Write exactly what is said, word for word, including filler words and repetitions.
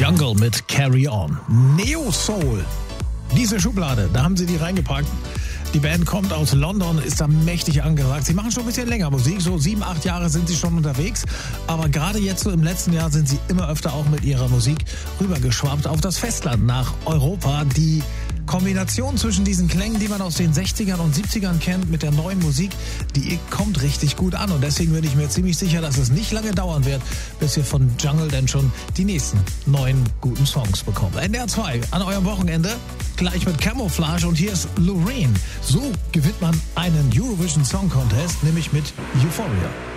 Jungle mit Carry On. Neo Soul. Diese Schublade, da haben sie die reingepackt. Die Band kommt aus London, ist da mächtig angesagt. Sie machen schon ein bisschen länger Musik, so sieben, acht Jahre sind sie schon unterwegs. Aber gerade jetzt so im letzten Jahr sind sie immer öfter auch mit ihrer Musik rübergeschwappt auf das Festland, nach Europa. Die Kombination zwischen diesen Klängen, die man aus den sechzigern und siebzigern kennt, mit der neuen Musik, die kommt richtig gut an. Und deswegen bin ich mir ziemlich sicher, dass es nicht lange dauern wird, bis wir von Jungle denn schon die nächsten neuen guten Songs bekommen. N D R zwei an eurem Wochenende, gleich mit Camouflage. Und hier ist Loreen. So gewinnt man einen Eurovision Song Contest, nämlich mit Euphoria.